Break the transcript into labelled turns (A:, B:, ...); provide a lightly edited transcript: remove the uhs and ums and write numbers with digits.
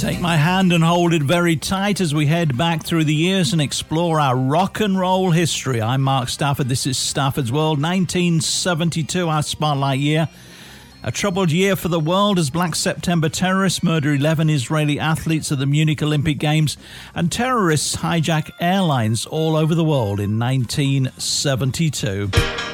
A: Take my hand and hold it very tight as we head back through the years and explore our rock and roll history. I'm Mark Stafford. This is Stafford's World. 1972, our spotlight year. A troubled year for the world as Black September terrorists murder 11 Israeli athletes at the Munich Olympic Games, and terrorists hijack airlines all over the world in 1972.